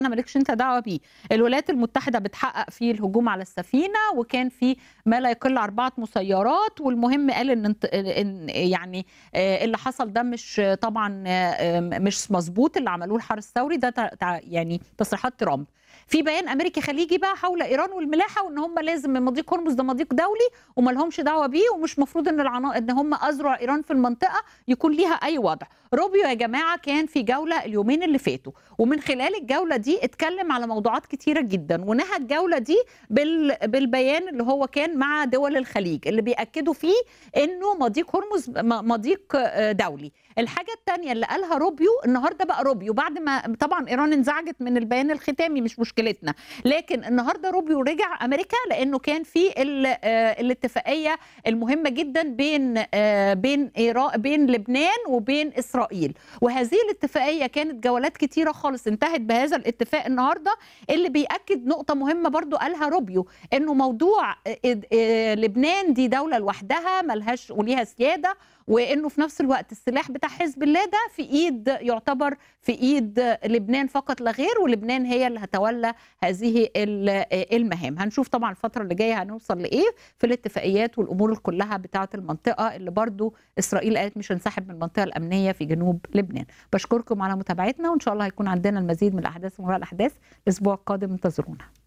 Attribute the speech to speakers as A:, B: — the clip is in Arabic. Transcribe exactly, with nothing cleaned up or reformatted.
A: مالكش أنت دعوة بيه. الولايات المتحدة بتحقق فيه الهجوم على السفينة، وكان في ما لا يقل أربعة مسيرات، والمهم قال إن انت إن يعني آآ اللي حصل ده مش طبعًا آآ مش مضبوط اللي عملوه الحرس الثوري ده ت ت يعني تصريحات ترامب. في بيان أمريكي خليجي بقى حول إيران والملاحة، وإن هم لازم مضيق هرمز ده مضيق دولي وما لهمش دعوة بيه، ومش مفروض إن العنا إن هم أذرع إيران في المنطقة يكون ليها أي وضع. روبيو يا جماعة كان في جولة اليومين اللي فاتوا، ومن خلال الجولة دي اتكلم على موضوعات كتيرة جدًا، ونهى الجولة دي بال بالبيان اللي هو كان مع دول الخليج، اللي بيأكدوا فيه إنه مضيق هرمز م مضيق دولي. الحاجة التانية اللي قالها روبيو النهارده بقى روبيو بعد ما طبعًا إيران انزعجت من البيان الختامي مش مشكلتنا، لكن النهارده روبيو رجع أمريكا لأنه كان في ال آآ الاتفاقية المهمة جدًا بين آآ بين إيرا بين لبنان وبين إسرائيل، وهذه الاتفاقية كانت جولات كتيرة خالص انتهت بهذا الاتفاق النهارده، اللي بيأكد نقطة مهمة برضه قالها روبيو، إنه موضوع اد آآ لبنان دي دولة لوحدها ما لهاش وليها سيادة، وإنه في نفس الوقت السلاح بتاع حزب الله ده في إيد يعتبر في إيد لبنان فقط لا غير، ولبنان هي اللي هتولى هذه ال المهام. هنشوف طبعًا الفترة اللي جاية هنوصل لإيه في الاتفاقيات والأمور كلها بتاعة المنطقة اللي برضه إسرائيل قالت مش هنسحب من المنطقة الأمنية في جنوب لبنان. باشكركم على متابعتنا، وإن شاء الله هيكون عندنا المزيد من الأحداث ومراء الأحداث الأسبوع القادم انتظرونا.